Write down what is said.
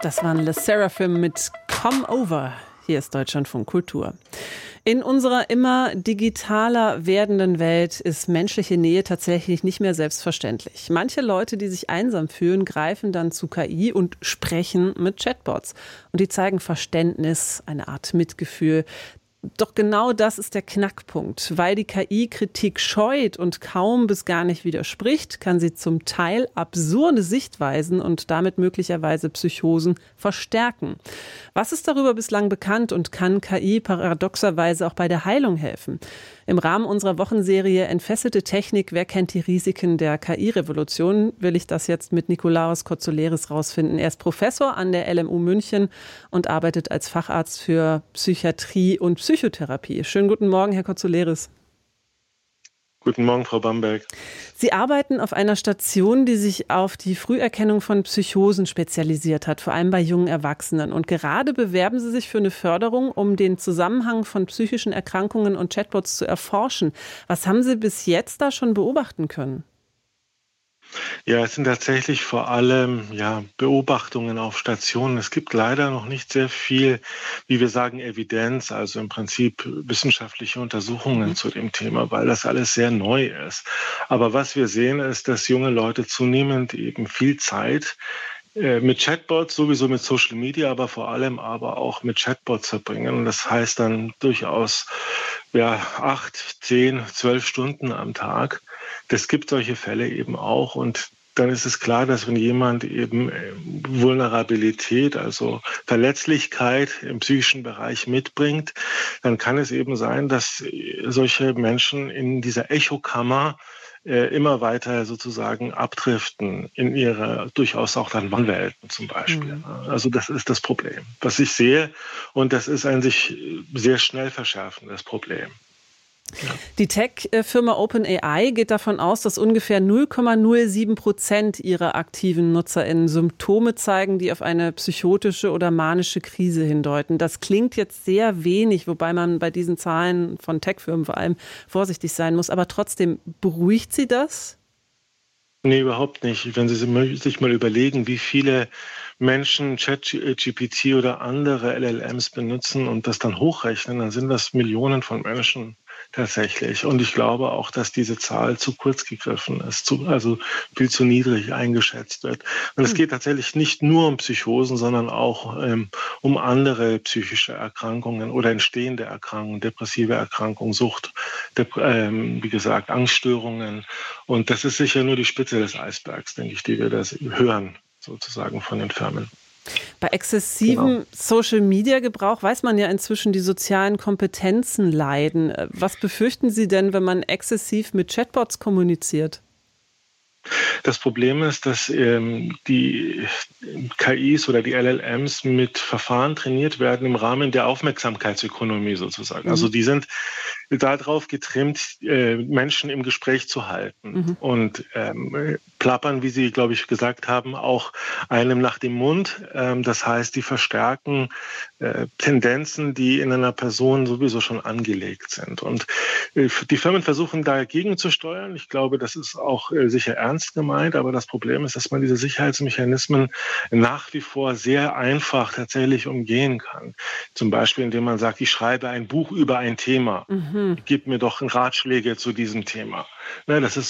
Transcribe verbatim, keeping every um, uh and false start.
Das waren Le Seraphim mit Come Over. Hier ist Deutschlandfunk Kultur. In unserer immer digitaler werdenden Welt ist menschliche Nähe tatsächlich nicht mehr selbstverständlich. Manche Leute, die sich einsam fühlen, greifen dann zu K I und sprechen mit Chatbots. Und die zeigen Verständnis, eine Art Mitgefühl. Doch genau das ist der Knackpunkt. Weil die K I Kritik scheut und kaum bis gar nicht widerspricht, kann sie zum Teil absurde Sichtweisen und damit möglicherweise Psychosen verstärken. Was ist darüber bislang bekannt und kann K I paradoxerweise auch bei der Heilung helfen? Im Rahmen unserer Wochenserie Entfesselte Technik, wer kennt die Risiken der K I-Revolution, will ich das jetzt mit Nikolaos Kotsouleris rausfinden. Er ist Professor an der L M U München und arbeitet als Facharzt für Psychiatrie und Psychotherapie. Schönen guten Morgen, Herr Kotsouleris. Guten Morgen, Frau Bamberg. Sie arbeiten auf einer Station, die sich auf die Früherkennung von Psychosen spezialisiert hat, vor allem bei jungen Erwachsenen. Und gerade bewerben Sie sich für eine Förderung, um den Zusammenhang von psychischen Erkrankungen und Chatbots zu erforschen. Was haben Sie bis jetzt da schon beobachten können? Ja, es sind tatsächlich vor allem ja, Beobachtungen auf Stationen. Es gibt leider noch nicht sehr viel, wie wir sagen, Evidenz, also im Prinzip wissenschaftliche Untersuchungen mhm. zu dem Thema, weil das alles sehr neu ist. Aber was wir sehen, ist, dass junge Leute zunehmend eben viel Zeit mit Chatbots, sowieso mit Social Media, aber vor allem aber auch mit Chatbots verbringen. Und das heißt dann durchaus ja, acht, zehn, zwölf Stunden am Tag. Das gibt solche Fälle eben auch. Und dann ist es klar, dass wenn jemand eben Vulnerabilität, also Verletzlichkeit im psychischen Bereich mitbringt, dann kann es eben sein, dass solche Menschen in dieser Echokammer immer weiter sozusagen abdriften in ihre durchaus auch dann Wannwelten zum Beispiel. Mhm. Also das ist das Problem, was ich sehe. Und das ist ein sich sehr schnell verschärfendes Problem. Ja. Die Tech-Firma OpenAI geht davon aus, dass ungefähr null Komma null sieben Prozent ihrer aktiven NutzerInnen Symptome zeigen, die auf eine psychotische oder manische Krise hindeuten. Das klingt jetzt sehr wenig, wobei man bei diesen Zahlen von Tech-Firmen vor allem vorsichtig sein muss. Aber trotzdem, beruhigt Sie das? Nee, überhaupt nicht. Wenn Sie sich mal überlegen, wie viele Menschen ChatGPT oder andere L L Ms benutzen und das dann hochrechnen, dann sind das Millionen von Menschen tatsächlich. Und ich glaube auch, dass diese Zahl zu kurz gegriffen ist, zu, also viel zu niedrig eingeschätzt wird. Und es geht tatsächlich nicht nur um Psychosen, sondern auch ähm, um andere psychische Erkrankungen oder entstehende Erkrankungen, depressive Erkrankungen, Sucht, Dep- ähm, wie gesagt, Angststörungen. Und das ist sicher nur die Spitze des Eisbergs, denke ich, die wir da hören, sozusagen von den Firmen. Bei exzessivem genau. Social-Media-Gebrauch weiß man ja inzwischen, die sozialen Kompetenzen leiden. Was befürchten Sie denn, wenn man exzessiv mit Chatbots kommuniziert? Das Problem ist, dass ähm, die K Is oder die L L Ms mit Verfahren trainiert werden im Rahmen der Aufmerksamkeitsökonomie sozusagen. Mhm. Also die sind darauf getrimmt, äh, Menschen im Gespräch zu halten mhm. und ähm, plappern, wie Sie, glaube ich, gesagt haben, auch einem nach dem Mund. Ähm, das heißt, die verstärken äh, Tendenzen, die in einer Person sowieso schon angelegt sind. Und äh, die Firmen versuchen dagegen zu steuern. Ich glaube, das ist auch äh, sicher ernst gemeint, aber das Problem ist, dass man diese Sicherheitsmechanismen nach wie vor sehr einfach tatsächlich umgehen kann. Zum Beispiel, indem man sagt, ich schreibe ein Buch über ein Thema. Mhm. Gib mir doch Ratschläge zu diesem Thema. Ne, das ist